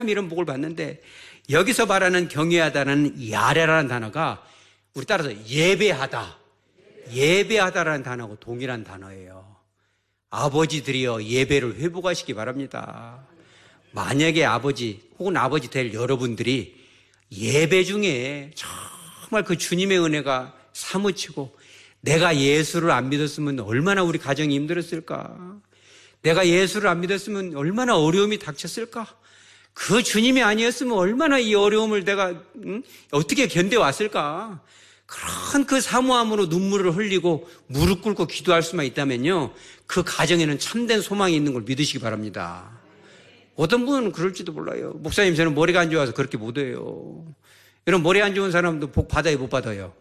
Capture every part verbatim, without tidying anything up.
이런 복을 받는데 여기서 말하는 경외하다는 야레라는 단어가 우리 따라서 예배하다, 예배하다라는 단어하고 동일한 단어예요. 아버지들이여 예배를 회복하시기 바랍니다. 만약에 아버지 혹은 아버지 될 여러분들이 예배 중에 정말 그 주님의 은혜가 사무치고 내가 예수를 안 믿었으면 얼마나 우리 가정이 힘들었을까? 내가 예수를 안 믿었으면 얼마나 어려움이 닥쳤을까? 그 주님이 아니었으면 얼마나 이 어려움을 내가 응? 어떻게 견뎌왔을까? 그런 그 사모함으로 눈물을 흘리고 무릎 꿇고 기도할 수만 있다면요, 그 가정에는 참된 소망이 있는 걸 믿으시기 바랍니다. 어떤 분은 그럴지도 몰라요. 목사님, 저는 머리가 안 좋아서 그렇게 못해요. 이런 머리 안 좋은 사람도 복 받아요, 못 받아요?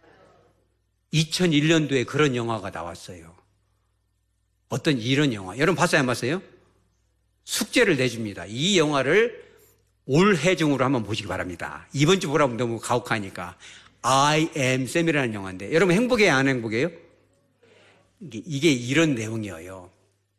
이천일 년도에 그런 영화가 나왔어요. 어떤 이런 영화. 여러분 봤어요, 안 봤어요? 숙제를 내줍니다. 이 영화를 올해 중으로 한번 보시기 바랍니다. 이번 주 보라고 너무 가혹하니까. I am Sam이라는 영화인데, 여러분 행복해요, 안 행복해요? 이게, 이게 이런 내용이에요.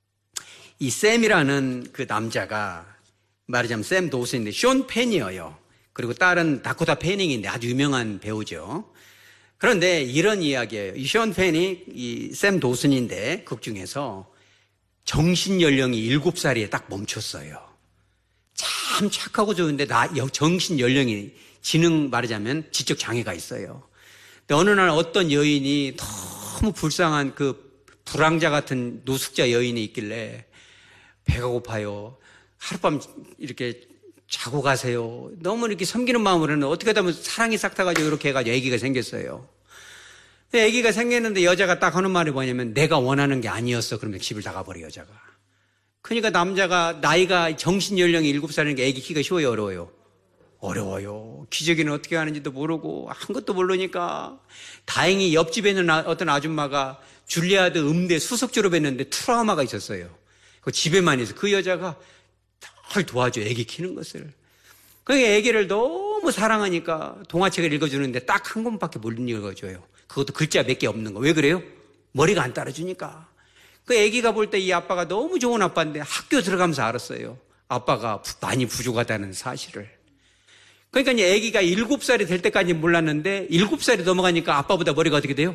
이 샘이라는 그 남자가 말하자면 샘 도슨인데 숀 펜이에요. 그리고 딸은 다코타 패닝인데 아주 유명한 배우죠. 그런데 이런 이야기예요. 이 숀 펜이 이 샘 도슨인데 극 중에서 정신 연령이 일곱 살에 딱 멈췄어요. 참 착하고 좋은데 나 정신 연령이 지능 말하자면 지적 장애가 있어요. 근데 어느 날 어떤 여인이 너무 불쌍한 그 불황자 같은 노숙자 여인이 있길래 배가 고파요. 하룻밤 이렇게 자고 가세요. 너무 이렇게 섬기는 마음으로는 어떻게 하다 보면 사랑이 싹 타가지고 이렇게 해가지고 아기가 생겼어요. 아기가 생겼는데 여자가 딱 하는 말이 뭐냐면 내가 원하는 게 아니었어. 그러면 집을 나가버려 여자가. 그러니까 남자가 나이가 정신 연령이 일곱 살이니까 아기 키가 쉬워요, 어려워요? 어려워요. 기저귀는 어떻게 하는지도 모르고 한 것도 모르니까 다행히 옆집에 있는 어떤 아줌마가 줄리아드 음대 수석 졸업했는데 트라우마가 있었어요. 그 집에만 있어. 그 여자가 잘 도와줘, 아기 키는 것을. 그러니까 아기를 너무 사랑하니까 동화책을 읽어주는데 딱 한 권밖에 못 읽어줘요. 그것도 글자 몇 개 없는 거. 왜 그래요? 머리가 안 따라주니까. 그 아기가 볼 때 이 아빠가 너무 좋은 아빠인데 학교 들어가면서 알았어요. 아빠가 많이 부족하다는 사실을. 그러니까 이제 아기가 일곱 살이 될 때까지 몰랐는데 일곱 살이 넘어가니까 아빠보다 머리가 어떻게 돼요?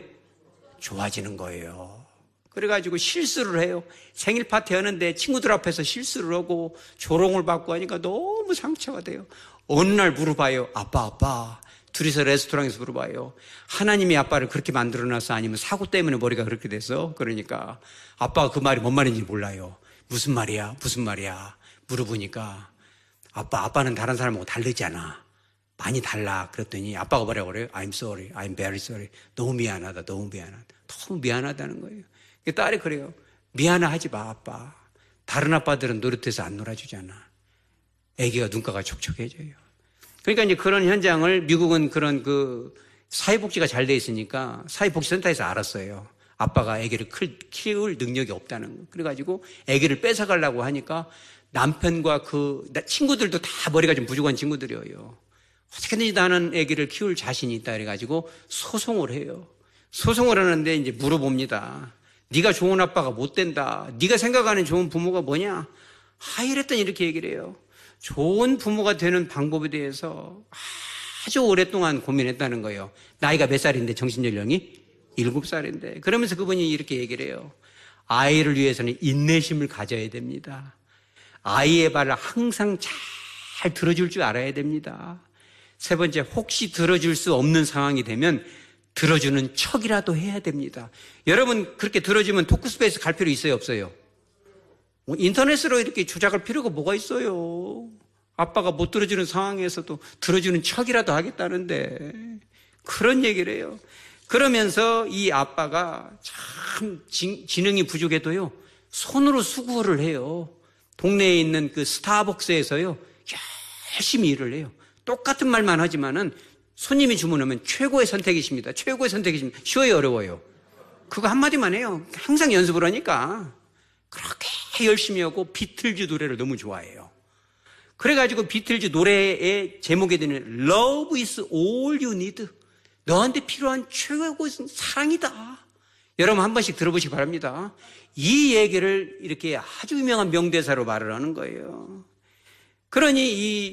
좋아지는 거예요. 그래가지고 실수를 해요. 생일 파티 하는데 친구들 앞에서 실수를 하고 조롱을 받고 하니까 너무 상처가 돼요. 어느 날 물어봐요. 아빠 아빠 둘이서 레스토랑에서 물어봐요. 하나님이 아빠를 그렇게 만들어놨어? 아니면 사고 때문에 머리가 그렇게 돼서? 그러니까 아빠가 그 말이 뭔 말인지 몰라요. 무슨 말이야? 무슨 말이야? 물어보니까 아빠 아빠는 다른 사람하고 다르잖아. 많이 달라. 그랬더니 아빠가 뭐라고 그래요? I'm sorry. I'm very sorry. 너무 미안하다. 너무 미안하다. 너무 미안하다는 거예요. 딸이 그래요. 미안하지 마, 아빠. 다른 아빠들은 노릇해서 안 놀아주잖아. 애기가 눈가가 촉촉해져요. 그러니까 이제 그런 현장을 미국은 그런 그 사회복지가 잘 돼 있으니까 사회복지센터에서 알았어요. 아빠가 애기를 키울 능력이 없다는 거. 그래가지고 애기를 뺏어가려고 하니까 남편과 그 친구들도 다 머리가 좀 부족한 친구들이에요. 어떻게든지 나는 애기를 키울 자신이 있다 그래가지고 소송을 해요. 소송을 하는데 이제 물어봅니다. 네가 좋은 아빠가 못 된다. 네가 생각하는 좋은 부모가 뭐냐? 아, 이랬더니 이렇게 얘기를 해요. 좋은 부모가 되는 방법에 대해서 아주 오랫동안 고민했다는 거예요. 나이가 몇 살인데 정신연령이? 일곱 살인데. 그러면서 그분이 이렇게 얘기를 해요. 아이를 위해서는 인내심을 가져야 됩니다. 아이의 말을 항상 잘 들어줄 줄 알아야 됩니다. 세 번째, 혹시 들어줄 수 없는 상황이 되면 들어주는 척이라도 해야 됩니다. 여러분 그렇게 들어주면 토크스페이스 갈 필요 있어요, 없어요? 인터넷으로 이렇게 조작할 필요가 뭐가 있어요? 아빠가 못 들어주는 상황에서도 들어주는 척이라도 하겠다는데 그런 얘기를 해요. 그러면서 이 아빠가 참 지능이 부족해도요 손으로 수고를 해요. 동네에 있는 그 스타벅스에서요 열심히 일을 해요. 똑같은 말만 하지만은 손님이 주문하면 최고의 선택이십니다. 최고의 선택이십니다. 쉬워요, 어려워요? 그거 한마디만 해요. 항상 연습을 하니까. 그렇게 열심히 하고 비틀즈 노래를 너무 좋아해요. 그래가지고 비틀즈 노래의 제목에 드는 Love is all you need. 너한테 필요한 최고의 사랑이다. 여러분 한 번씩 들어보시기 바랍니다. 이 얘기를 이렇게 아주 유명한 명대사로 말을 하는 거예요. 그러니 이